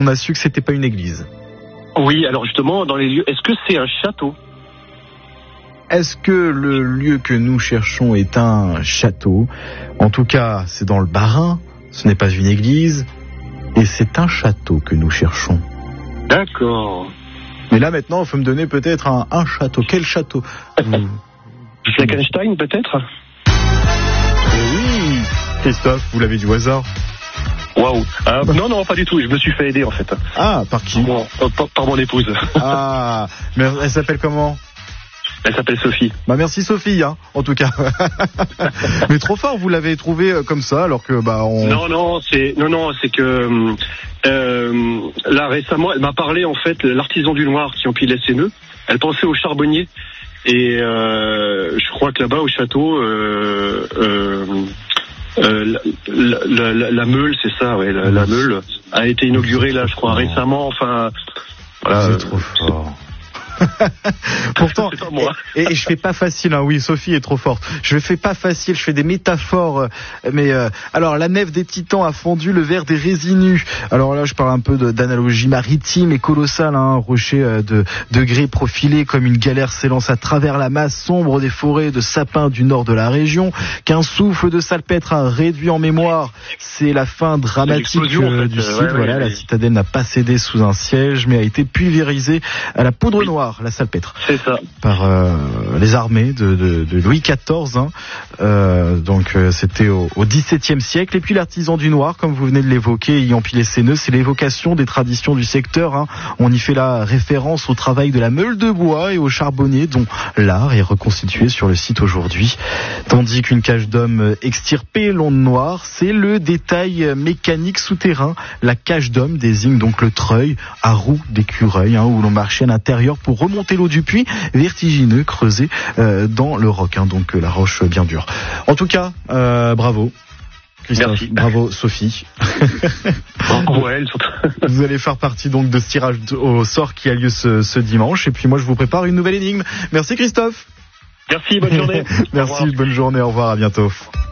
on a su que c'était pas une église. Oui, alors justement, dans les lieux, est-ce que c'est un château ? Est-ce que le lieu que nous cherchons est un château ? En tout cas, c'est dans le Bas-Rhin, ce n'est pas une église, et c'est un château que nous cherchons. D'accord. Mais là, maintenant, il faut me donner peut-être un château. Quel château ? Fleckenstein, peut-être ? Eh oui, Christophe, vous l'avez dit au hasard. Waouh. Non, pas du tout. Je me suis fait aider, en fait. Ah, par qui ? Par mon épouse. Ah, mais elle s'appelle comment ? Elle s'appelle Sophie. Bah merci Sophie, hein, en tout cas. Mais trop fort, vous l'avez trouvé comme ça, alors que Non, c'est que là récemment, elle m'a parlé en fait l'artisan du noir qui empilait ses nœuds. Elle pensait au charbonnier et je crois que là-bas au château, la meule, c'est ça, ouais, la meule a été inaugurée là, je crois récemment. Enfin, voilà, c'est trop fort. Pourtant, et je fais pas facile, hein. Oui, Sophie est trop forte. Je fais pas facile, je fais des métaphores. Mais alors, la nef des Titans a fondu le verre des résinus. Alors là, je parle un peu d'analogie maritime et colossale. Un rocher de grès profilé comme une galère s'élance à travers la masse sombre des forêts de sapins du nord de la région. Qu'un souffle de salpêtre a réduit en mémoire. C'est la fin dramatique du site. Voilà, la citadelle n'a pas cédé sous un siège, mais a été pulvérisée à la poudre noire. La salpêtre. C'est ça. Par les armées de Louis XIV. Hein. Donc c'était au XVIIe siècle. Et puis l'artisan du noir, comme vous venez de l'évoquer, y empiler ses nœuds, c'est l'évocation des traditions du secteur. Hein. On y fait la référence au travail de la meule de bois et au charbonnier, dont l'art est reconstitué sur le site aujourd'hui. Tandis qu'une cage d'homme extirpée long de noir, c'est le détail mécanique souterrain. La cage d'homme désigne donc le treuil à roue d'écureuil, hein, où l'on marchait à l'intérieur pour remonter l'eau du puits, vertigineux, creusé dans le roc, hein, donc la roche bien dure. En tout cas, bravo Christophe. Merci. Bravo Sophie. Ouais, vous allez faire partie donc de ce tirage au sort qui a lieu ce dimanche, et puis moi je vous prépare une nouvelle énigme. Merci Christophe. Merci, bonne journée. Merci, bonne journée, au revoir, à bientôt.